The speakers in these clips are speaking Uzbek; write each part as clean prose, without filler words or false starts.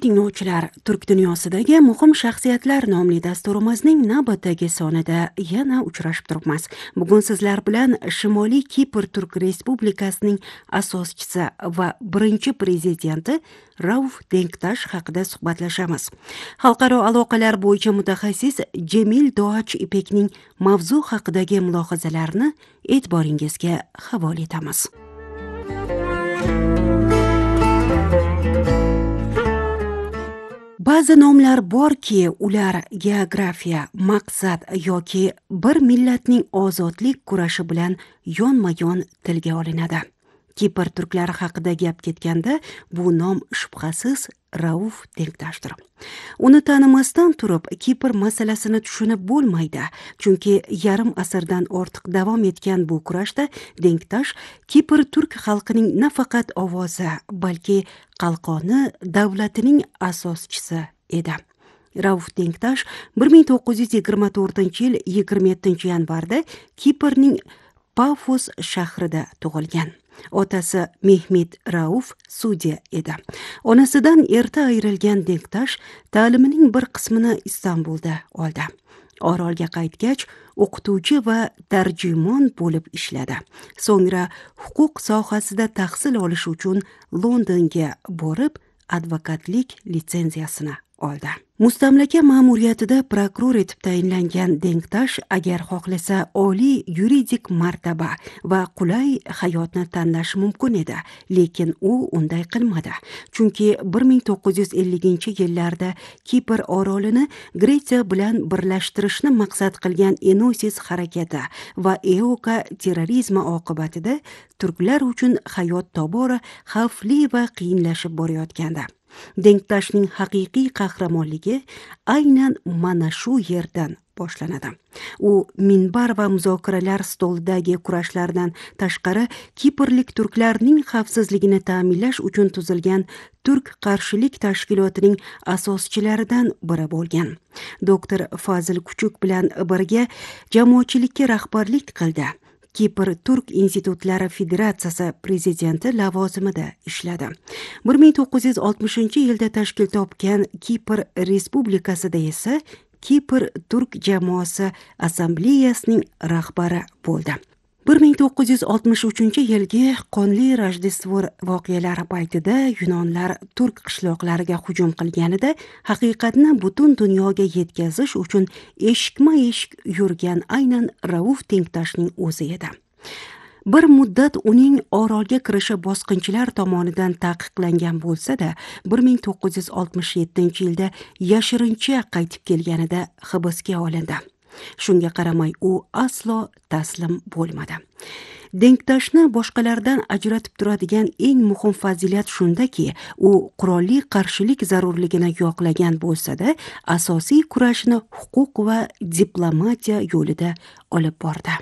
tinglovchilar, Turk dunyosidagi muhim shaxsiyatlar nomli dasturimizning navbatdagi sonida yana uchrashib turibmiz. Bugun sizlar bilan Shimoliy Kipr Turk Respublikasining asoschisi va birinchi prezidenti Rauf Denktash haqida suhbatlashamiz. Xalqaro aloqalar bo'yicha mutaxassis Cemil Doğaç İpekning mavzu haqidagi mulohazalarini e'tiboringizga havola etamiz. Ba'zi nomlar borki, ular geografiya, maqsad yoki bir millatning ozodlik kurashi bilan yonma-yon tilga olinadi. Kipr turklari haqida gap ketganda bu nom shubhasiz Rauf Denktaşdir. Uni tanimasdan turib Kipr masalasini tushunib bo'lmaydi, chunki yarim asrdan ortiq davom etgan bu kurashda Denktash Kipr turk xalqining nafaqat ovozi, balki qalqoni davlatining asoschisi edi. Rauf Denktash 1924-yil 27-yanvarda Kiprning Pafos shahrida tug'ilgan. Otasi Mehmet Rauf sudya edi. Onasidan erta ayrilgan Denktash ta'limining bir qismini Istanbulda oldi. Orolga qaytgach, o'qituvchi va tarjimon bo'lib ishladi. So'ngra huquq sohasida tahsil olish uchun Londonga borib, advokatlik litsenziyasini oldi. Mustamlaka ma'muriyatida prokuror etib tayinlangan Denktash agar xohlasa oliy yuridik martaba va qulay hayotni tanlashi mumkin edi, lekin u unday qilmadi. Chunki 1950-yillarda Kipr orolini Gretsiya bilan birlashtirishni maqsad qilgan Enosis harakati va EOKA terrorizmi oqibatida turklar uchun hayot tobora xavfli va qiyinlashib borayotgandi. Denktashning haqiqiy qahramonligi aynan mana shu yerdan boshlanadi. U minbar va muzokaralar stolidagi kurashlardan tashqari kiprlik turklarning xavfsizligini ta'minlash uchun tuzilgan Turk qarshilik tashkilotining asoschilaridan biri bo'lgan. Doktor Fazil Kuchuk bilan birga jamoatchilikka rahbarlik qildi. Kipr Turk institutlari federatsiyasi prezidenti lavozimida ishladi. 1960-yilda tashkil topgan Kipr Respublikasida esa Kipr Turk jamoasi assambleyasining rahbari bo'ldi. 1963-yilgi qonli Rojdestvo voqealari paytida Yunonlar turk qishloqlariga hujum qilganida haqiqatni butun dunyoga yetkazish uchun eshikma-eshik yurgan aynan Rauf Denktashning o'zi edi. Bir muddat uning orolga kirishi bosqinchilar tomonidan taqiqlangan bo'lsa-da, 1967-yilda yashirincha qaytib kelganida hibsga olindi. Shunga qaramay u aslo taslim bo'lmadi. Denktashni boshqalardan ajratib turadigan eng muhim fazilat shundaki, u qurolli qarshilik zarurligini yoqlagan bo'lsa-da, asosiy kurashni huquq va diplomatiya yo'lida olib bordi.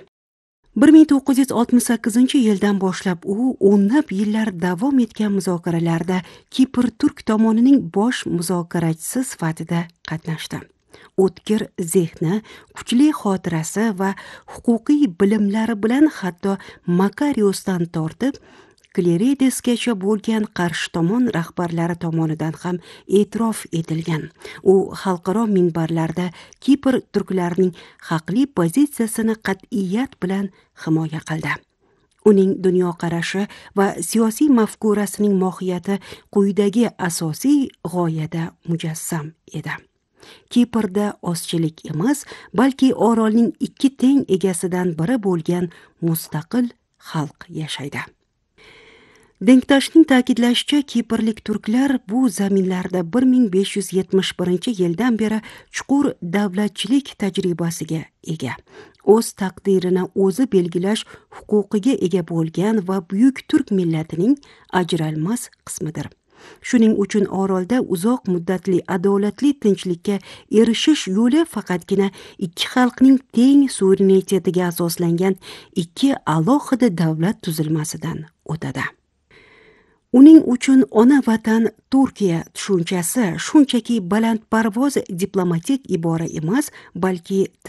1968-yildan boshlab u o'nlab yillar davom etgan muzokaralarda Kipr turk tomonining bosh muzokarachisi sifatida qatnashdi. O'tkir zehni, kuchli xotirasi va huquqiy bilimlari bilan hatto Makariosdan tortib Kleridesgacha bo'lgan qarshi tomon rahbarlari tomonidan ham e'tirof etilgan. U xalqaro minbarlarda Kipr turklarining haqli pozitsiyasini qat'iyat bilan himoya qildi. Uning dunyoqarashi va siyosiy mafkurasining mohiyati quyidagi asosiy g'oyada mujassam edi. Kiprda ozchilik emas, balki orolning ikki teng egasidan biri bo'lgan mustaqil xalq yashaydi. Denktashning ta'kidlashicha, kiprlik turklar bu zaminlarda 1571-yildan beri chuqur davlatchilik tajribasiga ega. O'z taqdirini o'zi belgilash huquqiga ega bo'lgan va buyuk turk millatining ajralmas qismidir. Shuning uchun orolda uzoq muddatli adolatli tinchlikka erishish yo'li faqatgina ikki xalqning teng suverenitetiga asoslangan ikki alohida davlat tuzilmasidan o'tadi. Uning uchun ona vatan Turkiya tushunchasi shunchaki balandparvoz diplomatik ibora emas, balki